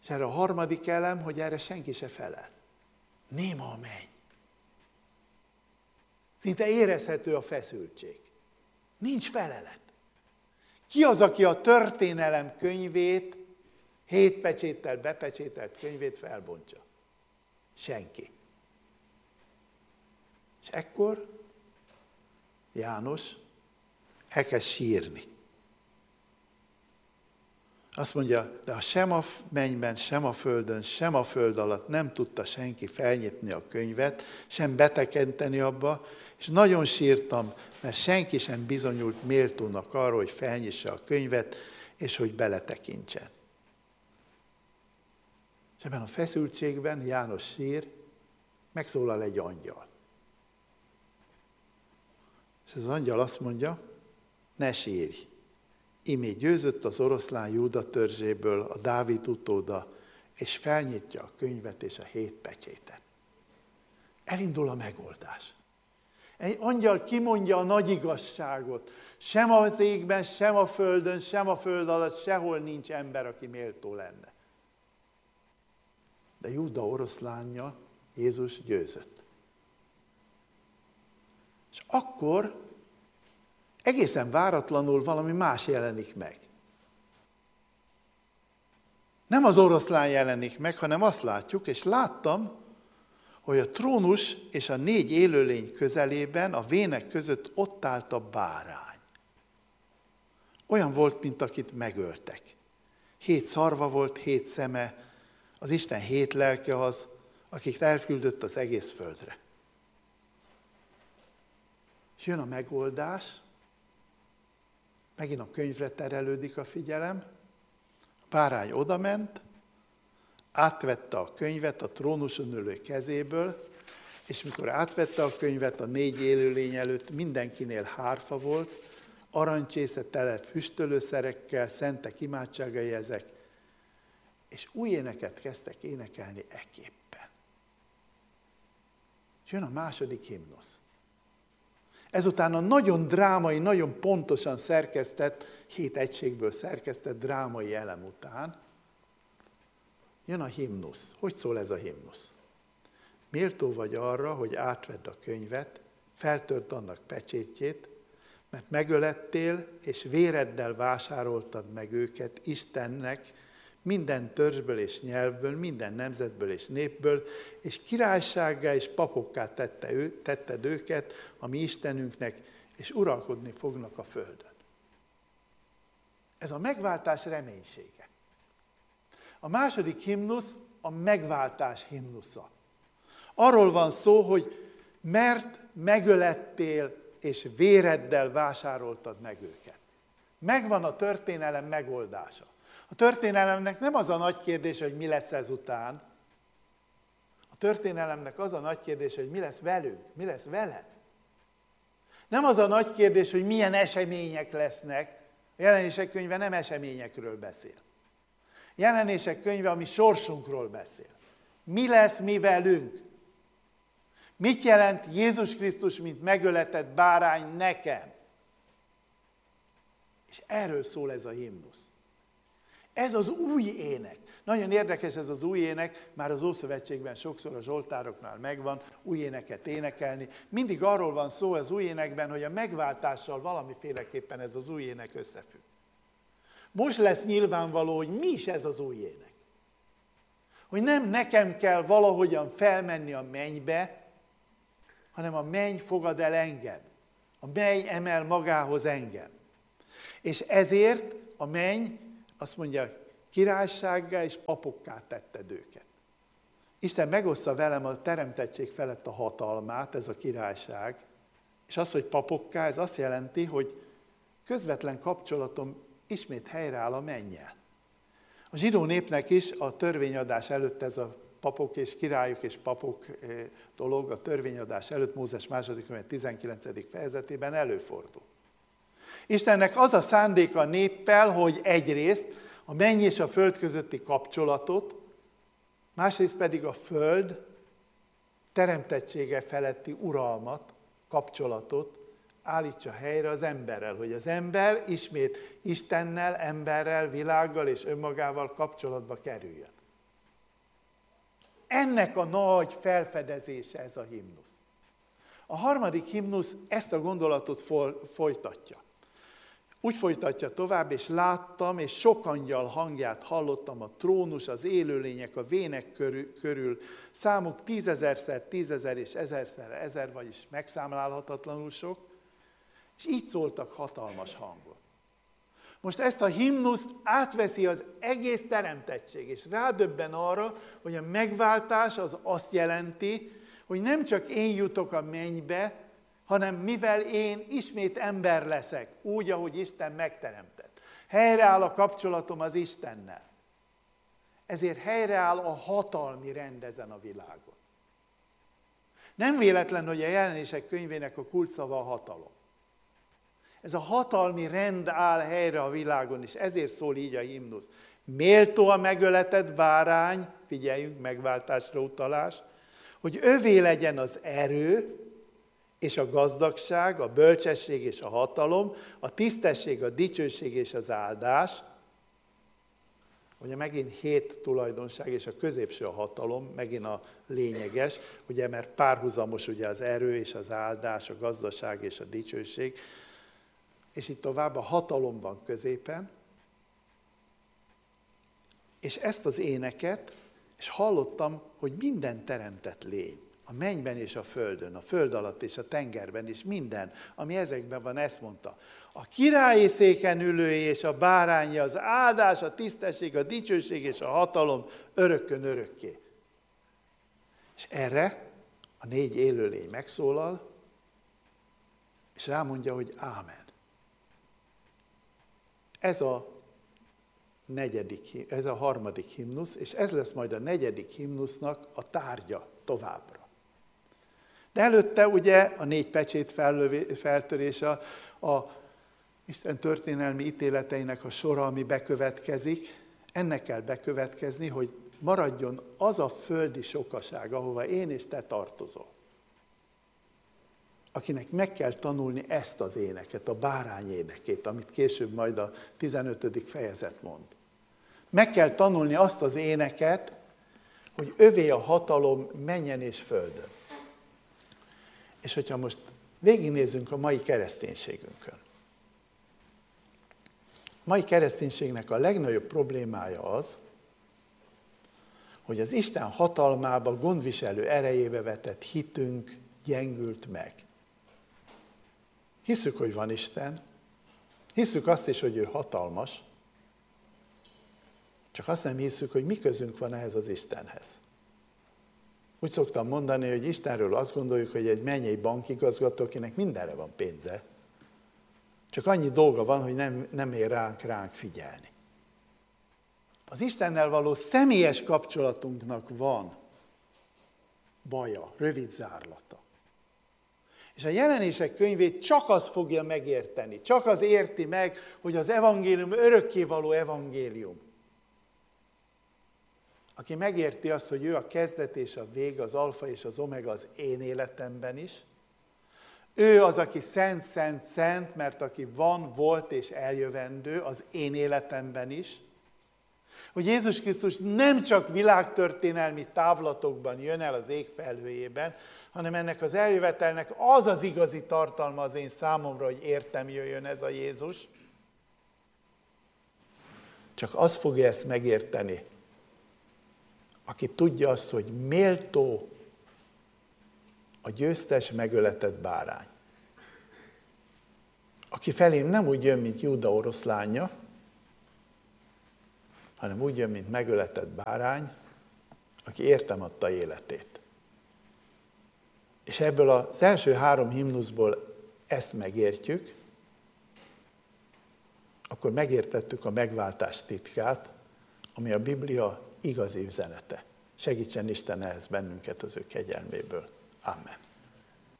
És erre a harmadik elem, hogy erre senki se felel. Néma a menny. Szinte érezhető a feszültség. Nincs felelet. Ki az, aki a történelem könyvét, 7 pecséttel bepecsételt könyvét felbontja? Senki. És ekkor János elkezd sírni. Azt mondja, de sem a mennyben, sem a földön, sem a föld alatt nem tudta senki felnyitni a könyvet, sem betekinteni abba, és nagyon sírtam, mert senki sem bizonyult méltónak arra, hogy felnyissa a könyvet, és hogy beletekintsen. És ebben a feszültségben János sír, megszólal egy angyal. És az angyal azt mondja, ne sírj, imé győzött az oroszlán Júda törzséből a Dávid utóda, és felnyitja a könyvet és a 7 pecsétet. Elindul a megoldás. Egy angyal kimondja a nagy igazságot. Sem az égben, sem a földön, sem a föld alatt, sehol nincs ember, aki méltó lenne. De Júda oroszlánja, Jézus győzött. És akkor egészen váratlanul valami más jelenik meg. Nem az oroszlán jelenik meg, hanem azt látjuk, és láttam, hogy a trónus és a 4 élőlény közelében, a vének között ott állt a bárány. Olyan volt, mint akit megöltek. 7 szarva volt, 7 szeme, az Isten 7 lelke az, akik elküldött az egész földre. És jön a megoldás, megint a könyvre terelődik a figyelem, a bárány odament, átvette a könyvet a trónuson ülő kezéből, és mikor átvette a könyvet a 4 élőlény előtt, mindenkinél hárfa volt, arancsésze tele füstölőszerekkel, szentek imádságai ezek, és új éneket kezdtek énekelni ekképpen. És jön a második himnusz. Ezután a nagyon drámai, nagyon pontosan szerkesztett, 7 egységből szerkesztett drámai elem után jön a himnusz. Hogy szól ez a himnusz? Méltó vagy arra, hogy átvedd a könyvet, feltört annak pecsétjét, mert megölettél, és véreddel vásároltad meg őket Istennek, minden törzsből és nyelvből, minden nemzetből és népből, és királysággá és papokká tetted őket a mi Istenünknek, és uralkodni fognak a földön. Ez a megváltás reménysége. A második himnusz a megváltás himnusza. Arról van szó, hogy mert megölettél, és véreddel vásároltad meg őket. Megvan a történelem megoldása. A történelemnek nem az a nagy kérdés, hogy mi lesz ezután. A történelemnek az a nagy kérdés, hogy mi lesz velünk, mi lesz veled. Nem az a nagy kérdés, hogy milyen események lesznek. A Jelenések könyve nem eseményekről beszél. A Jelenések könyve a mi sorsunkról beszél. Mi lesz mi velünk? Mit jelent Jézus Krisztus, mint megöletett bárány nekem? És erről szól ez a himnusz. Ez az új ének. Nagyon érdekes ez az új ének, már az Ószövetségben sokszor a zsoltároknál megvan, új éneket énekelni. Mindig arról van szó az új énekben, hogy a megváltással valamiféleképpen ez az új ének összefügg. Most lesz nyilvánvaló, hogy mi is ez az új ének. Hogy nem nekem kell valahogyan felmenni a mennybe, hanem a menny fogad el engem. A menny emel magához engem. És ezért a menny azt mondja, királysággá és papokká tetted őket. Isten megoszta velem a teremtettség felett a hatalmát, ez a királyság, és az, hogy papokká, ez azt jelenti, hogy közvetlen kapcsolatom ismét helyreáll a mennyel. A zsidó népnek is a törvényadás előtt ez a papok és királyok és papok dolog, a törvényadás előtt Mózes 2. könyve 19. fejezetében előfordul. Istennek az a szándéka a néppel, hogy egyrészt a menny és a föld közötti kapcsolatot, másrészt pedig a föld teremtettsége feletti uralmat, kapcsolatot állítsa helyre az emberrel, hogy az ember ismét Istennel, emberrel, világgal és önmagával kapcsolatba kerüljön. Ennek a nagy felfedezése ez a himnusz. A harmadik himnusz ezt a gondolatot folytatja. Úgy folytatja tovább, és láttam, és sok angyal hangját hallottam, a trónus, az élőlények, a vének körül, számuk 10.000-szer 10.000 és 1000-szer 1000, vagyis megszámlálhatatlanul sok, és így szóltak hatalmas hangon. Most ezt a himnuszt átveszi az egész teremtettség, és rádöbben arra, hogy a megváltás az azt jelenti, hogy nem csak én jutok a mennybe, hanem mivel én ismét ember leszek, úgy, ahogy Isten megteremtett. Helyreáll a kapcsolatom az Istennel. Ezért helyreáll a hatalmi rend ezen a világon. Nem véletlen, hogy a Jelenések könyvének a kulcsszava a hatalom. Ez a hatalmi rend áll helyre a világon, és ezért szól így a himnusz. Méltó a megöletett bárány, figyeljünk, megváltásra utalás, hogy övé legyen az erő, és a gazdagság, a bölcsesség és a hatalom, a tisztesség, a dicsőség és az áldás. Ugye megint 7 tulajdonság, és a középső a hatalom, megint a lényeges, ugye, mert párhuzamos ugye az erő és az áldás, a gazdaság és a dicsőség, és itt tovább a hatalom van középen, és ezt az éneket, és hallottam, hogy minden teremtett lény, a mennyben és a földön, a föld alatt és a tengerben is minden, ami ezekben van, ezt mondta. A királyi széken ülői és a bárányi, az áldás, a tisztesség, a dicsőség és a hatalom örökkön örökké. És erre a 4 élőlény megszólal, és rámondja, hogy ámen. Ez a harmadik himnusz, és ez lesz majd a 4. himnusznak a tárgya továbbra. De előtte ugye a 4 pecsét feltörése, a Isten történelmi ítéleteinek a sora, ami bekövetkezik, ennek kell bekövetkezni, hogy maradjon az a földi sokaság, ahova én és te tartozol. Akinek meg kell tanulni ezt az éneket, a bárány énekét, amit később majd a 15. fejezet mond. Meg kell tanulni azt az éneket, hogy övé a hatalom mennyen és földön. És hogyha most végignézzünk a mai kereszténységünkön. A mai kereszténységnek a legnagyobb problémája az, hogy az Isten hatalmába, gondviselő erejébe vetett hitünk gyengült meg. Hisszük, hogy van Isten, hisszük azt is, hogy ő hatalmas, csak azt nem hisszük, hogy mi közünk van ehhez az Istenhez. Úgy szoktam mondani, hogy Istenről azt gondoljuk, hogy egy mennyei bankigazgató, akinek mindenre van pénze, csak annyi dolga van, hogy nem ér ránk figyelni. Az Istennel való személyes kapcsolatunknak van baja, rövid zárlata. És a Jelenések könyvét csak az fogja megérteni, csak az érti meg, hogy az evangélium örökkévaló evangélium. Aki megérti azt, hogy ő a kezdet és a vég, az alfa és az omega az én életemben is, ő az, aki szent, szent, szent, mert aki van, volt és eljövendő az én életemben is, hogy Jézus Krisztus nem csak világtörténelmi távlatokban jön el az ég felhőjében, hanem ennek az eljövetelnek az az igazi tartalma az én számomra, hogy értem jöjjön ez a Jézus. Csak az fogja ezt megérteni, aki tudja azt, hogy méltó a győztes, megöletett bárány. Aki felém nem úgy jön, mint Júda oroszlánja, hanem úgy jön, mint megöletett bárány, aki értem adta életét. És ebből az első 3 himnuszból ezt megértjük, akkor megértettük a megváltás titkát, ami a Biblia igazi üzenete. Segítsen Isten ehhez bennünket az ő kegyelméből. Amen.